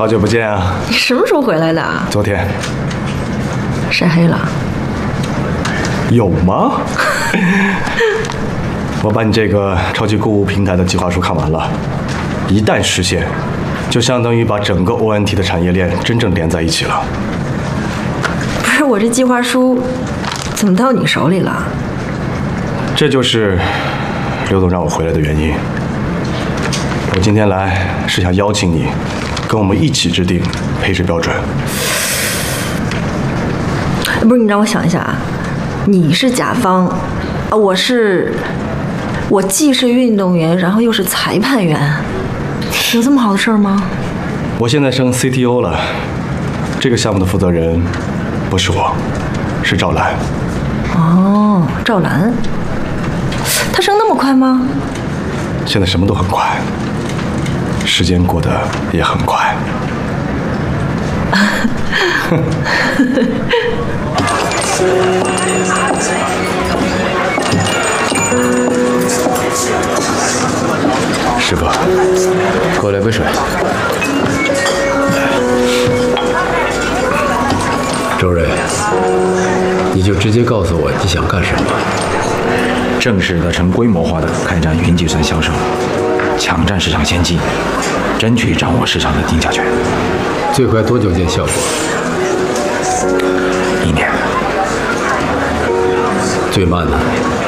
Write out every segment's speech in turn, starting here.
好久不见啊！ 你什么时候回来的？ 昨天。 晒黑了？ 有吗？我把你这个超级购物平台的计划书看完了，一旦实现，就相当于把整个 ONT 的产业链真正连在一起了。 不是，我这计划书怎么到你手里了？ 这就是刘总让我回来的原因。我今天来是想邀请你，跟我们一起制定配置标准。 不是，你让我想一下啊，你是甲方，啊，我既是运动员，然后又是裁判员，有这么好的事儿吗？ 我现在升 CTO 了，这个项目的负责人不是我，是赵兰。 哦，赵兰，她升那么快吗？ 现在什么都很快，时间过得也很快。 师傅，给我来杯水。周瑞，你就直接告诉我你想干什么。 正式的、成规模化的开展云计算销售，抢占市场先机，争取掌握市场的定价权。 最快多久见效果 ？1年。 最慢呢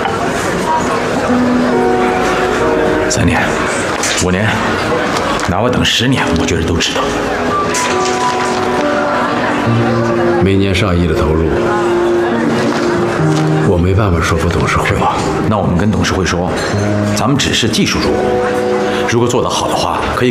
？3年、5年，哪怕等10年，我觉得都值得。 每年上亿的投入，我没办法说服董事会。 是吧？那我们跟董事会说，咱们只是技术入股，如果做得好的话，可以